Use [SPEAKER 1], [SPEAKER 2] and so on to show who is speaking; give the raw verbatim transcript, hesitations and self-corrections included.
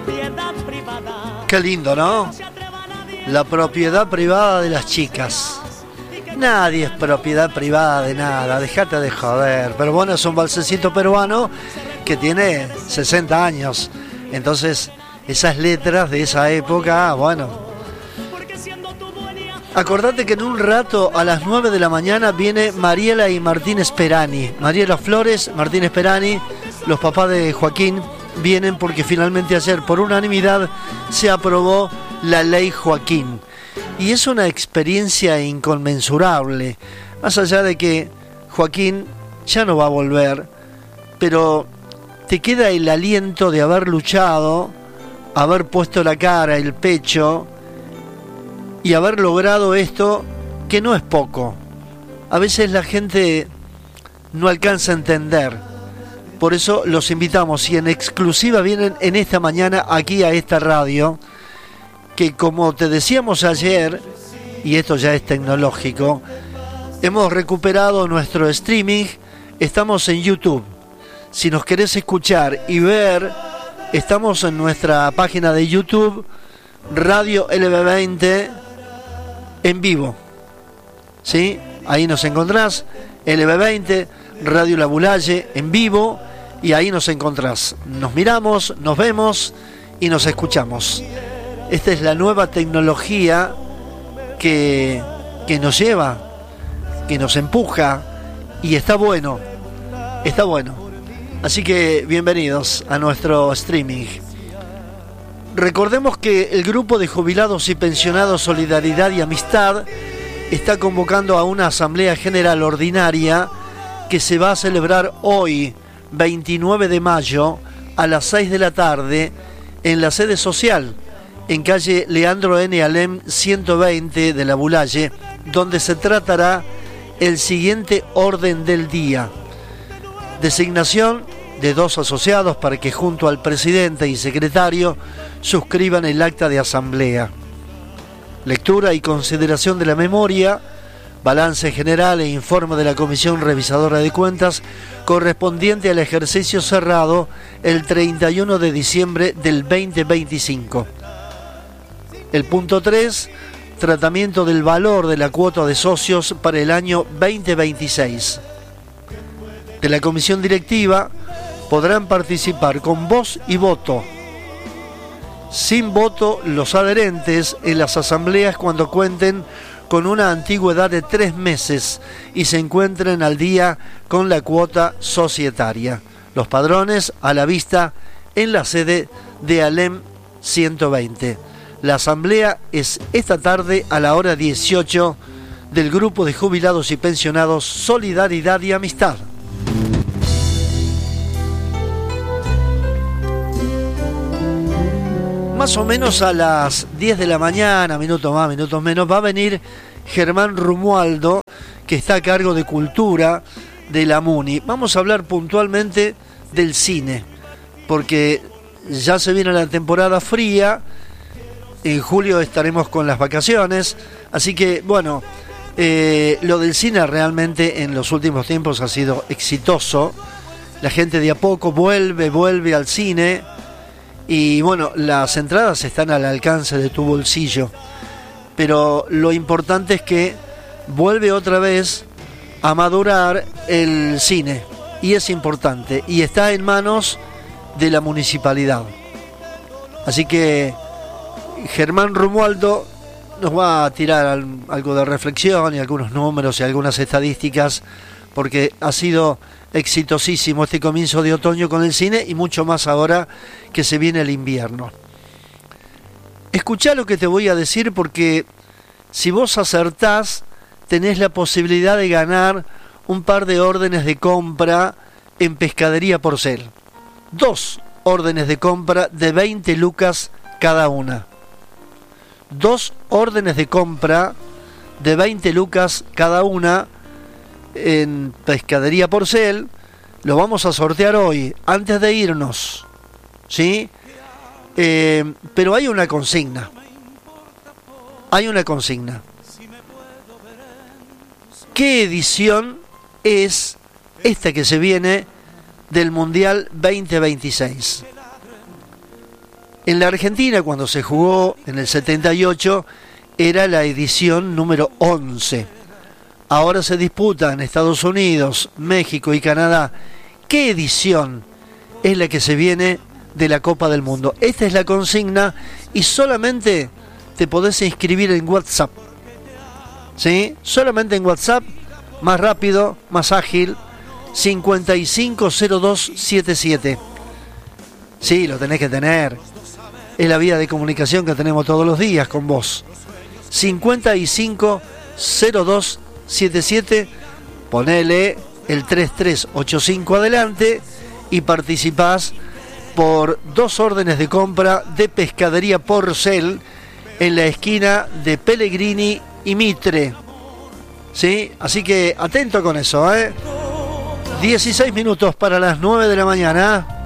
[SPEAKER 1] Qué lindo, ¿no? La propiedad privada de las chicas. Nadie es propiedad privada de nada, dejate de joder. Pero bueno, es un balsecito peruano que tiene sesenta años. Entonces, esas letras de esa época, bueno. Acordate que en un rato, a las nueve de la mañana, viene Mariela y Martín Sperani. Mariela Flores, Martín Sperani, los papás de Joaquín, vienen porque finalmente ayer, por unanimidad, se aprobó la ley Joaquín. Y es una experiencia inconmensurable, más allá de que Joaquín ya no va a volver, pero te queda el aliento de haber luchado, haber puesto la cara, el pecho y haber logrado esto, que no es poco. A veces la gente no alcanza a entender. Por eso los invitamos, y en exclusiva vienen en esta mañana aquí a esta radio, que como te decíamos ayer, y esto ya es tecnológico, hemos recuperado nuestro streaming, estamos en YouTube. Si nos querés escuchar y ver, estamos en nuestra página de YouTube, Radio L B veinte, en vivo. ¿Sí? Ahí nos encontrás, L B veinte, Radio La Bulaye, en vivo, y ahí nos encontrás. Nos miramos, nos vemos y nos escuchamos. Esta es la nueva tecnología que, que nos lleva, que nos empuja, y está bueno, está bueno. Así que bienvenidos a nuestro streaming. Recordemos que el grupo de jubilados y pensionados Solidaridad y Amistad está convocando a una asamblea general ordinaria que se va a celebrar hoy, veintinueve de mayo, a las seis de la tarde, en la sede social, en calle Leandro N. Alem ciento veinte de La Bulaye, donde se tratará el siguiente orden del día. Designación de dos asociados para que junto al presidente y secretario suscriban el acta de asamblea. Lectura y consideración de la memoria, balance general e informe de la Comisión Revisadora de Cuentas correspondiente al ejercicio cerrado el treinta y uno de diciembre del veinte veinticinco. El punto tres, tratamiento del valor de la cuota de socios para el año veinte veintiséis. De la comisión directiva podrán participar con voz y voto. Sin voto los adherentes en las asambleas cuando cuenten con una antigüedad de tres meses y se encuentren al día con la cuota societaria. Los padrones a la vista en la sede de Alem ciento veinte. La asamblea es esta tarde a la hora dieciocho del grupo de jubilados y pensionados Solidaridad y Amistad. Más o menos a las diez de la mañana, minutos más, minutos menos, va a venir Germán Romualdo, que está a cargo de Cultura de la MUNI. Vamos a hablar puntualmente del cine, porque ya se viene la temporada fría. En julio estaremos con las vacaciones, así que bueno, eh, lo del cine realmente en los últimos tiempos ha sido exitoso. La gente de a poco vuelve, vuelve al cine y bueno, las entradas están al alcance de tu bolsillo. Pero lo importante es que vuelve otra vez a madurar el cine, y es importante, y está en manos de la municipalidad. Así que Germán Romualdo nos va a tirar algo de reflexión y algunos números y algunas estadísticas, porque ha sido exitosísimo este comienzo de otoño con el cine, y mucho más ahora que se viene el invierno. Escuchá lo que te voy a decir, porque si vos acertás, tenés la posibilidad de ganar un par de órdenes de compra en Pescadería Porcel. Dos órdenes de compra de veinte lucas cada una. Dos órdenes de compra de veinte lucas cada una en Pescadería Porcel. Lo vamos a sortear hoy, antes de irnos, ¿sí? Eh, pero hay una consigna. Hay una consigna. ¿Qué edición es esta que se viene del Mundial veinte veintiséis? En la Argentina, cuando se jugó en el setenta y ocho, era la edición número once. Ahora se disputa en Estados Unidos, México y Canadá. ¿Qué edición es la que se viene de la Copa del Mundo? Esta es la consigna y solamente te podés inscribir en WhatsApp. ¿Sí? Solamente en WhatsApp, más rápido, más ágil, cincuenta y cinco cero dos setenta y siete. Sí, lo tenés que tener. Es la vía de comunicación que tenemos todos los días con vos. cincuenta y cinco cero dos setenta y siete, ponele el tres tres ocho cinco adelante y participás por dos órdenes de compra de Pescadería Porcel en la esquina de Pellegrini y Mitre. ¿Sí? Así que atento con eso, ¿eh? dieciséis minutos para las nueve de la mañana.